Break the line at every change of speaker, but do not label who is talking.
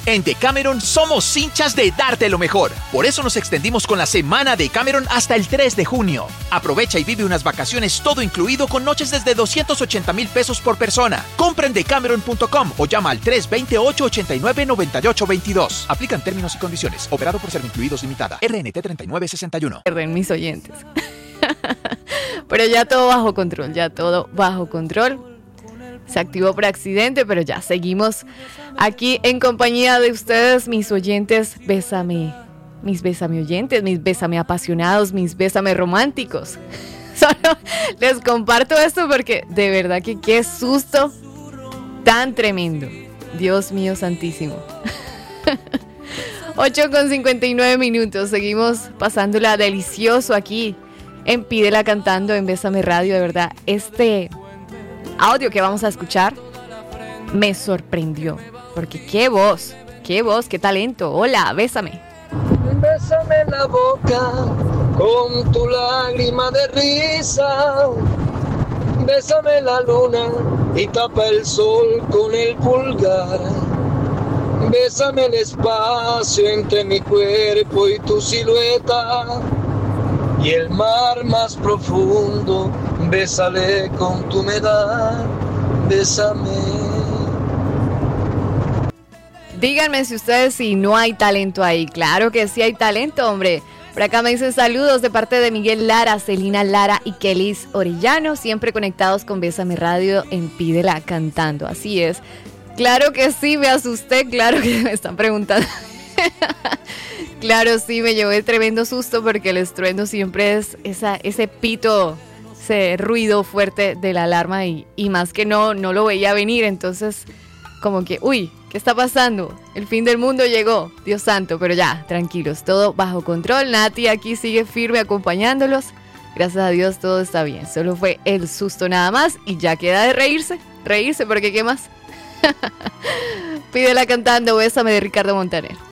En Decameron somos hinchas de darte lo mejor. Por eso nos extendimos con la semana de Decameron hasta el 3 de junio. Aprovecha y vive unas vacaciones todo incluido con noches desde 280,000 pesos por persona. Compra en decameron.com o llama al 320-889-9822. Aplican términos y condiciones. Operado por Servincluidos Limitada. RNT 3961.
Mis oyentes. Pero ya todo bajo control, Se activó por accidente, pero ya seguimos aquí en compañía de ustedes, mis oyentes. Bésame oyentes, mis bésame apasionados, mis bésame románticos. Solo les comparto esto porque de verdad que qué susto tan tremendo. Dios mío santísimo. 8:59. Seguimos pasándola delicioso aquí en Pídela Cantando en Bésame Radio. De verdad, este audio que vamos a escuchar me sorprendió, porque qué voz, qué talento. Hola, bésame.
Bésame la boca con tu lágrima de risa. Bésame la luna y tapa el sol con el pulgar. Bésame el espacio entre mi cuerpo y tu silueta. Y el mar más profundo, bésale con tu humedad, bésame.
Díganme si no hay talento ahí. Claro que sí hay talento, hombre. Por acá me dicen saludos de parte de Miguel Lara, Celina Lara y Kelis Orellano, siempre conectados con Bésame Radio en Pídela Cantando. Así es. Claro que sí, me asusté, claro que me están preguntando. Claro, sí, me llevé tremendo susto porque el estruendo siempre es ese pito, ese ruido fuerte de la alarma y más que no lo veía venir, entonces como que, uy, ¿qué está pasando? El fin del mundo llegó, Dios santo, pero ya, tranquilos, todo bajo control. Nati aquí sigue firme acompañándolos, gracias a Dios todo está bien, solo fue el susto nada más y ya queda de reírse porque ¿qué más? Pídela Cantando, Bésame de Ricardo Montaner.